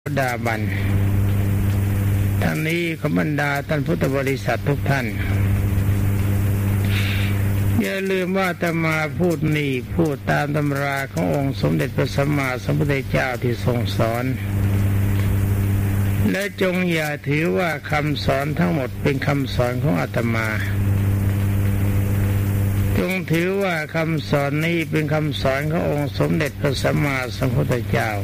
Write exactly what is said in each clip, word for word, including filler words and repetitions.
ดาบันทั้งนี้ขบรรดาท่านพุทธบริษัททุกท่านอย่าลืมว่าอาตมาพูดนี่พูดตามตำราขององค์สมเด็จพระสัมมาสัมพุทธเจ้าที่ทรงสอนและจงอย่าถือว่าคำสอนทั้งหมดเป็นคำสอนของอาตมาจงถือว่าคำสอนนี้เป็นคำสอนขององค์สมเด็จพระสัมมาสัมพุทธเจ้า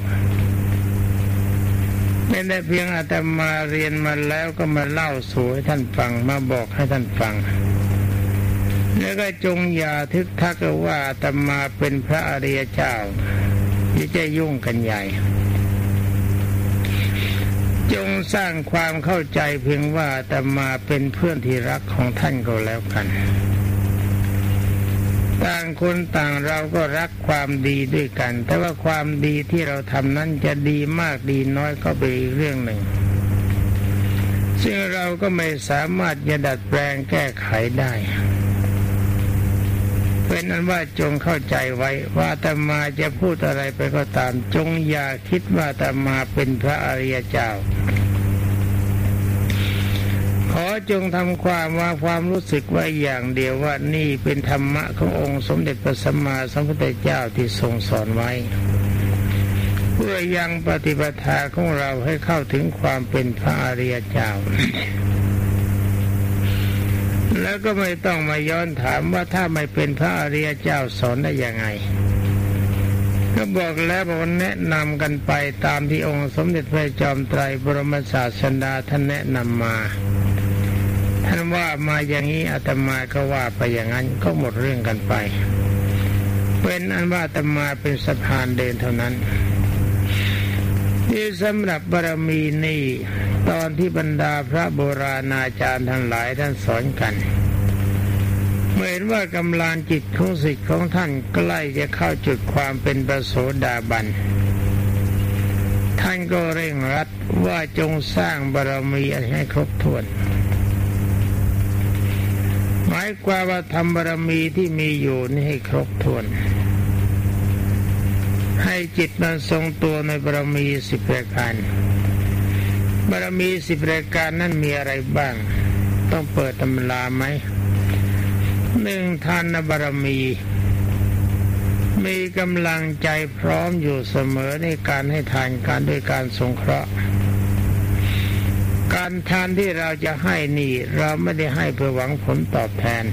ไม่ได้เพียงอาตมาเรียนมาแล้วก็มาเล่าสู่ให้ท่านฟังมาบอกให้ท่านฟังแล้วก็จงอย่าทึกทักว่าอาตมาเป็นพระอริยเจ้าที่จะยุ่งกันใหญ่จงสร้างความเข้าใจเพียงว่าอาตมาเป็นเพื่อนที่รักของท่านก็แล้วกันต่างคนต่างเราก็รักความดีด้วยกันแต่ว่าความดีที่เราทำนั้นจะดีมากดีน้อยก็เป็นอีกเรื่องหนึ่งซึ่งเราก็ไม่สามารถจะดัดแปลงแก้ไขได้เป็นนั้นว่าจงเข้าใจไว้ว่าอาตมาจะพูดอะไรไปก็ตามจงอย่าคิดว่าอาตมาเป็นพระอริยเจ้าขอจงทำความว่าความรู้สึกไว้อย่างเดียวว่านี่เป็นธรรมะขององค์สมเด็จพระสัมมาสัมพุทธเจ้าที่ทรงสอนไว้เพื่อยังปฏิปทาของเราให้เข้าถึงความเป็นพระอริยเจ้า แล้วก็ไม่ต้องมาย้อนถามว่าถ้าไม่เป็นพระอริยเจ้าสอนได้ยังไงก็บอกแล้วบอกแนะนำกันไปตามที่องค์สมเด็จพระจอมไตรบรมศาสดาท่านแนะนำมาท่านว่ามาอย่างนี้อาตมาก็ว่าไปอย่างนั้นก็หมดเรื่องกันไปเป็นอันว่าอาตมาเป็นสะพานเดินเท่านั้นที่สำหรับบารมีนี่ตอนที่บรรดาพระโบราณอาจารย์ทั้งหลายท่านสอนกันเมื่อเห็นว่ากำลังจิตของศิษย์ของท่านใกล้จะเข้าจุดความเป็นพระโสดาบันท่านก็เร่งรัดว่าจงสร้างบารมีให้ครบถ้วนหมายความว่าทำบารมีที่มีอยู่นี่ให้ครบถ้วนให้จิตมันทรงตัวในบารมีสิบประการบารมีสิบประการนั้นมีอะไรบ้างต้องเปิดตำราไหมหนึ่งทานบารมีมีกำลังใจพร้อมอยู่เสมอในการให้ทานการด้วยการสงเคราะห์การทานที่เราจะให้นี่เราไม่ได้ให้เพื่อหวังผลตอบแทน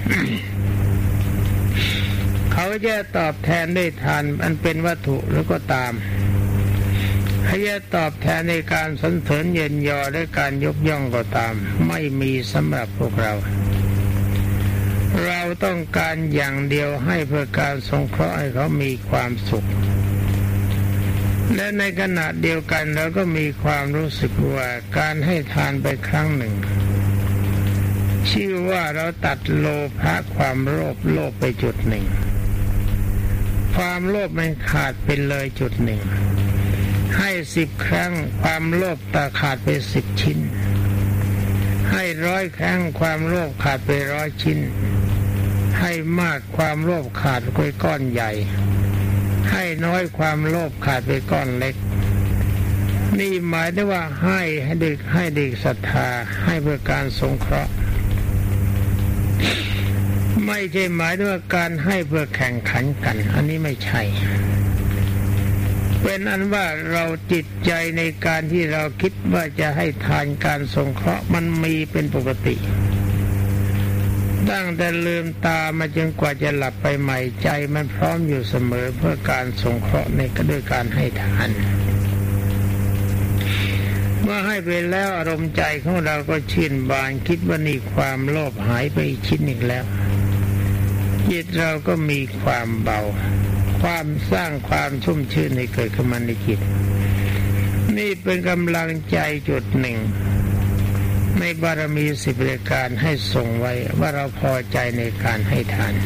เขาจะตอบแทนด้วยทานอันเป็นวัตถุหรือก็ตามเขาจะตอบแทนในการสรรเสริญเยินยอและการยกย่องก็ตามไม่มีสำหรับพวกเราเราต้องการอย่างเดียวให้เพื่อการสงเคราะห์ให้เขามีความสุขและในขณะเดียวกันเราก็มีความรู้สึกว่าการให้ทานไปครั้งหนึ่งชื่อว่าเราตัดโลภะความโลภโลภไปจุดหนึ่งความโลภมันขาดไปเลยจุดหนึ่งให้สิบครั้งความโลภตาขาดไปสิบชิ้นให้ร้อยครั้งความโลภขาดไปร้อยชิ้นให้มากความโลภขาดไปก้อนใหญ่ให้น้อยความโลภขาดไปก้อนเล็กนี่หมายถึงว่าให้ให้เด็กให้เด็กศรัทธาให้เพื่อการสงเคราะห์ไม่ใช่หมายถึงว่าการให้เพื่อแข่งขันกันอันนี้ไม่ใช่เป็นอันว่าเราจิตใจในการที่เราคิดว่าจะให้ทานการสงเคราะห์มันมีเป็นปกติตั้งแต่ลืมตามาจนกว่าจะหลับไปใหม่ใจมันพร้อมอยู่เสมอเพื่อการสงเคราะห์ในก็ด้วยการให้ทานเมื่อให้ไปแล้วอารมณ์ใจของเราก็ชื่นบานคิดว่านี่ความโลภหายไปอีกชิ้นหนึ่งแล้วจิตเราก็มีความเบาความสร้างความชุ่มชื่นให้เกิดขึ้นมาในจิตนี่เป็นกำลังใจจุดหนึ่งในบารมีสิบประการให้ทรงไว้ว่าเราพอใจในการให้ทาน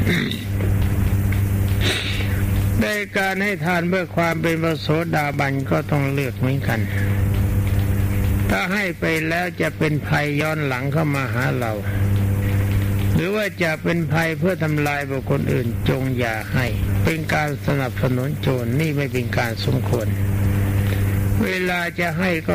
ในการให้ทานเพื่อความเป็นพระโสดาบันก็ต้องเลือกเหมือนกันถ้าให้ไปแล้วจะเป็นภัยย้อนหลังเข้ามาหาเราหรือว่าจะเป็นภัยเพื่อทำลายบุคคลอื่นจงอย่าให้เป็นการสนับสนุนโจรนี่ไม่เป็นการสมควรเวลาจะให้ก็